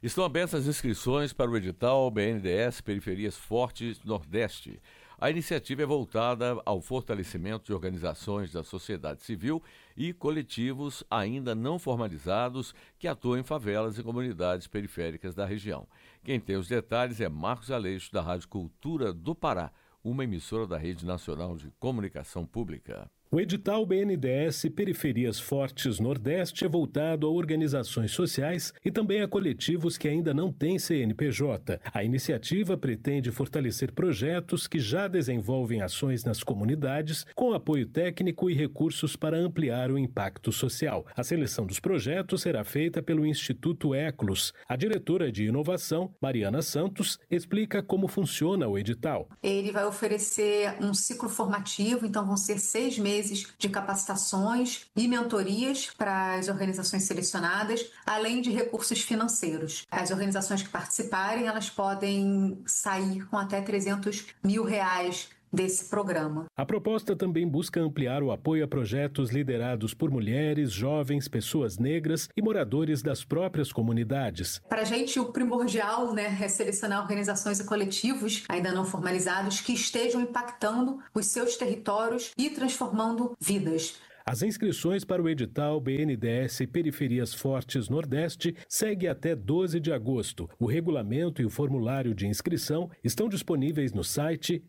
Estão abertas as inscrições para o edital BNDES Periferias Fortes Nordeste. A iniciativa é voltada ao fortalecimento de organizações da sociedade civil e coletivos ainda não formalizados que atuam em favelas e comunidades periféricas da região. Quem tem os detalhes é Marcos Aleixo, da Rádio Cultura do Pará, uma emissora da Rede Nacional de Comunicação Pública. O edital BNDES Periferias Fortes Nordeste é voltado a organizações sociais e também a coletivos que ainda não têm CNPJ. A iniciativa pretende fortalecer projetos que já desenvolvem ações nas comunidades com apoio técnico e recursos para ampliar o impacto social. A seleção dos projetos será feita pelo Instituto Eclos. A diretora de inovação, Mariana Santos, explica como funciona o edital. Ele vai oferecer um ciclo formativo, então vão ser 6 meses de capacitações e mentorias para as organizações selecionadas, além de recursos financeiros. As organizações que participarem, elas podem sair com até R$300 mil desse programa. A proposta também busca ampliar o apoio a projetos liderados por mulheres, jovens, pessoas negras e moradores das próprias comunidades. Para a gente, o primordial, é selecionar organizações e coletivos ainda não formalizados que estejam impactando os seus territórios e transformando vidas. As inscrições para o edital BNDES Periferias Fortes Nordeste seguem até 12 de agosto. O regulamento e o formulário de inscrição estão disponíveis no site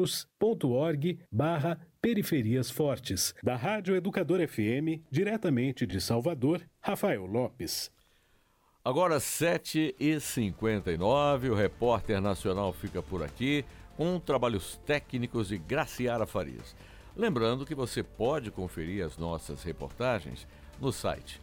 eclos.org/Periferias Fortes. Da Rádio Educador FM, diretamente de Salvador, Rafael Lopes. Agora 7h59, o repórter nacional fica por aqui com trabalhos técnicos de Graciara Farias. Lembrando que você pode conferir as nossas reportagens no site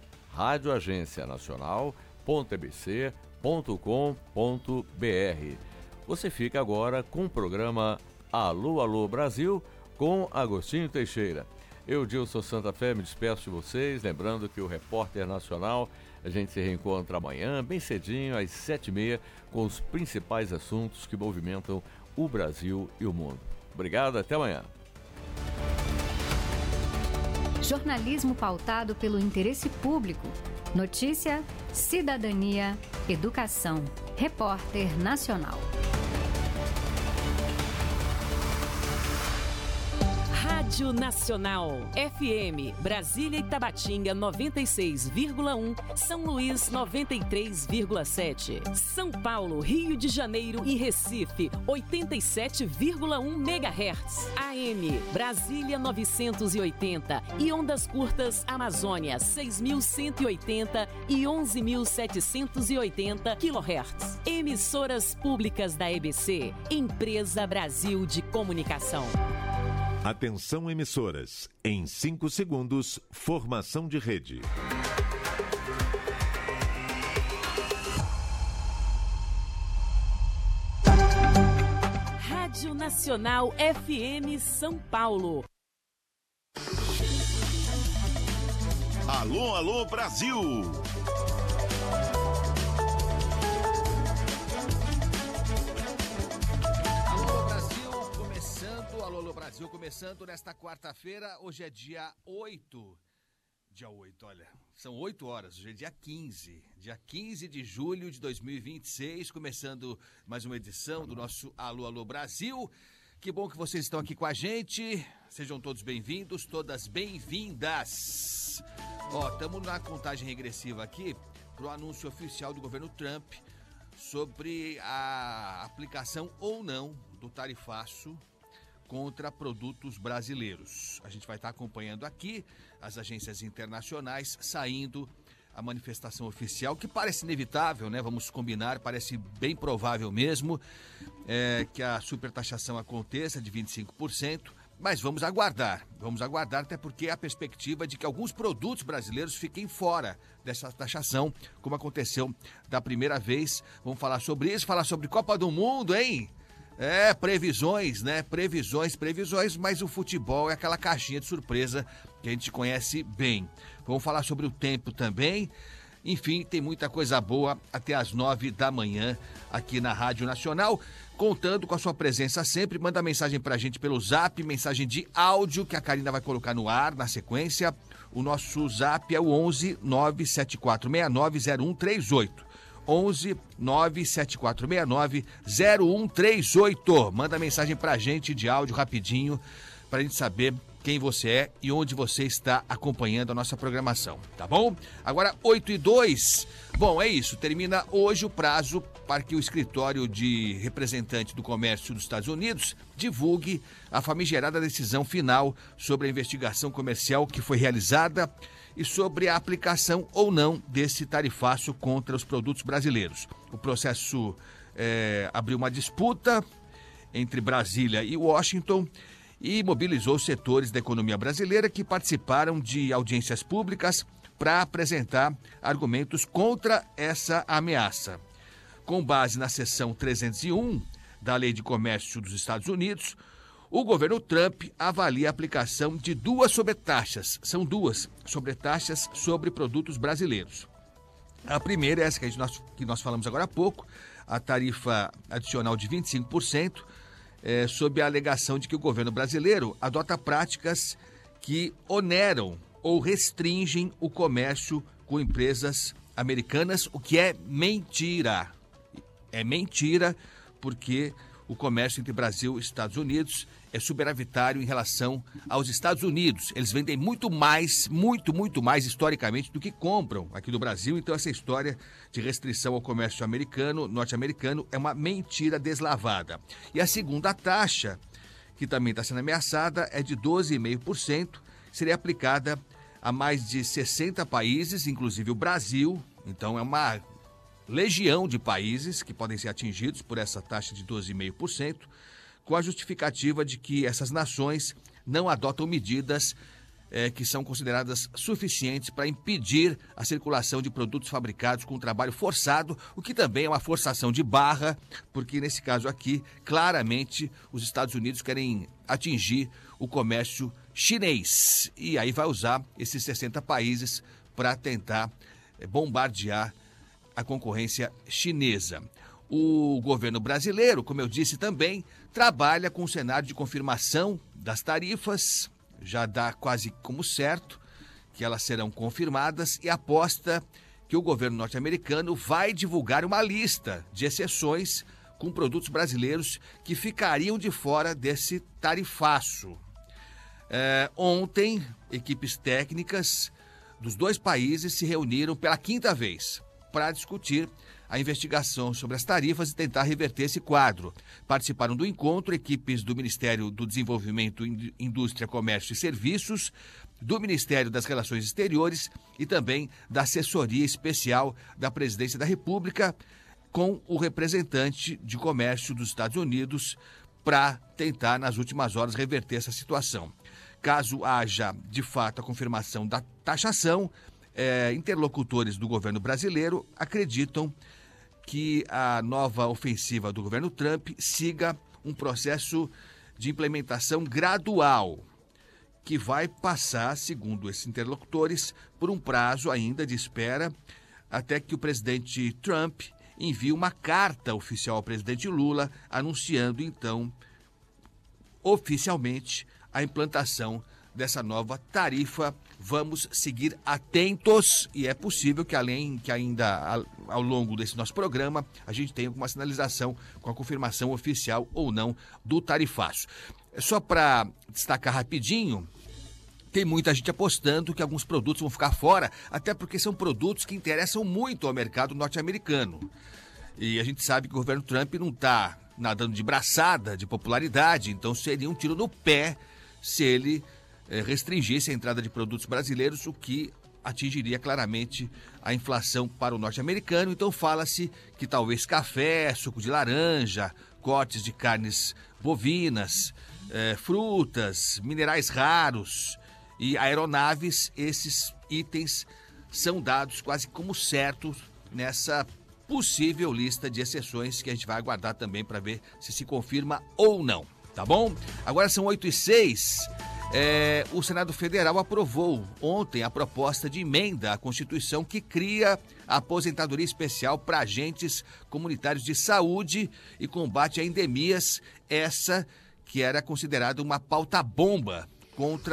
radioagencianacional.ebc.com.br. Você fica agora com o programa Alô, Alô Brasil com Agostinho Teixeira. Eu, Dilson Santa Fé, me despeço de vocês, lembrando que o Repórter Nacional, a gente se reencontra amanhã, bem cedinho, às 7h30, com os principais assuntos que movimentam o Brasil e o mundo. Obrigado, até amanhã. Jornalismo pautado pelo interesse público. Notícia, cidadania, educação. Repórter Nacional. Rádio Nacional, FM, Brasília e Tabatinga 96,1, São Luís 93,7, São Paulo, Rio de Janeiro e Recife 87,1 MHz, AM, Brasília 980 e ondas curtas Amazônia 6.180 e 11.780 kHz. Emissoras públicas da EBC, Empresa Brasil de Comunicação. Atenção emissoras, em 5 segundos, formação de rede. Rádio Nacional FM São Paulo. Alô, alô Brasil! Alô Brasil, começando nesta quarta-feira, hoje é dia 8. Dia 8, olha, são 8 horas, hoje é dia 15. Dia 15 de julho de 2026, começando mais uma edição do nosso Alô, Alô Brasil. Que bom que vocês estão aqui com a gente, sejam todos bem-vindos, todas bem-vindas. Estamos na contagem regressiva aqui para o anúncio oficial do governo Trump sobre a aplicação ou não do tarifaço contra produtos brasileiros. A gente vai estar acompanhando aqui as agências internacionais saindo a manifestação oficial, que parece inevitável, né? Vamos combinar, parece bem provável mesmo que a supertaxação aconteça de 25%, mas vamos aguardar até porque há a perspectiva de que alguns produtos brasileiros fiquem fora dessa taxação, como aconteceu da primeira vez. Vamos falar sobre isso, falar sobre Copa do Mundo, hein? Previsões, né? Previsões, mas o futebol é aquela caixinha de surpresa que a gente conhece bem. Vamos falar sobre o tempo também. Enfim, tem muita coisa boa até às 9 da manhã aqui na Rádio Nacional. Contando com a sua presença sempre, manda mensagem pra gente pelo Zap, mensagem de áudio que a Karina vai colocar no ar na sequência. O nosso Zap é o 11 974690138. 11 97469 0138. Manda mensagem pra gente de áudio rapidinho, pra gente saber quem você é e onde você está acompanhando a nossa programação, tá bom? Agora, 8h02. Bom, é isso. Termina hoje o prazo para que o escritório de representante do comércio dos Estados Unidos divulgue a famigerada decisão final sobre a investigação comercial que foi realizada e sobre a aplicação ou não desse tarifaço contra os produtos brasileiros. O processo abriu uma disputa entre Brasília e Washington e mobilizou os setores da economia brasileira que participaram de audiências públicas para apresentar argumentos contra essa ameaça. Com base na seção 301 da Lei de Comércio dos Estados Unidos, o governo Trump avalia a aplicação de duas sobretaxas. São duas sobretaxas sobre produtos brasileiros. A primeira é essa que nós falamos agora há pouco, a tarifa adicional de 25%, sob a alegação de que o governo brasileiro adota práticas que oneram ou restringem o comércio com empresas americanas, o que é mentira. É mentira porque o comércio entre Brasil e Estados Unidos é superavitário em relação aos Estados Unidos. Eles vendem muito mais historicamente do que compram aqui do Brasil. Então essa história de restrição ao comércio norte-americano, é uma mentira deslavada. E a segunda taxa, que também está sendo ameaçada, é de 12,5%, seria aplicada a mais de 60 países, inclusive o Brasil. Então é uma legião de países que podem ser atingidos por essa taxa de 12,5%, com a justificativa de que essas nações não adotam medidas que são consideradas suficientes para impedir a circulação de produtos fabricados com trabalho forçado, o que também é uma forçação de barra, porque nesse caso aqui, claramente, os Estados Unidos querem atingir o comércio chinês. E aí vai usar esses 60 países para tentar bombardear a concorrência chinesa. O governo brasileiro, como eu disse também, trabalha com o cenário de confirmação das tarifas, já dá quase como certo que elas serão confirmadas e aposta que o governo norte-americano vai divulgar uma lista de exceções com produtos brasileiros que ficariam de fora desse tarifaço. Ontem, equipes técnicas dos dois países se reuniram pela 5ª vez para discutir a investigação sobre as tarifas e tentar reverter esse quadro. Participaram do encontro equipes do Ministério do Desenvolvimento, Indústria, Comércio e Serviços, do Ministério das Relações Exteriores e também da Assessoria Especial da Presidência da República, com o representante de comércio dos Estados Unidos, para tentar, nas últimas horas, reverter essa situação. Caso haja, de fato, a confirmação da taxação, interlocutores do governo brasileiro acreditam que a nova ofensiva do governo Trump siga um processo de implementação gradual, que vai passar, segundo esses interlocutores, por um prazo ainda de espera, até que o presidente Trump envie uma carta oficial ao presidente Lula, anunciando, então, oficialmente, a implantação dessa nova tarifa. Vamos seguir atentos e é possível que ainda ao longo desse nosso programa a gente tenha alguma sinalização com a confirmação oficial ou não do tarifaço. Só para destacar rapidinho, tem muita gente apostando que alguns produtos vão ficar fora, até porque são produtos que interessam muito ao mercado norte-americano. E a gente sabe que o governo Trump não está nadando de braçada, de popularidade, então seria um tiro no pé se ele restringisse a entrada de produtos brasileiros, o que atingiria claramente a inflação para o norte-americano. Então fala-se que talvez café, suco de laranja, cortes de carnes bovinas, frutas, minerais raros e aeronaves, esses itens são dados quase como certos nessa possível lista de exceções que a gente vai aguardar também para ver se confirma ou não, tá bom? Agora são 8h06. O Senado Federal aprovou ontem a proposta de emenda à Constituição que cria a aposentadoria especial para agentes comunitários de saúde e combate a endemias, essa que era considerada uma pauta-bomba contra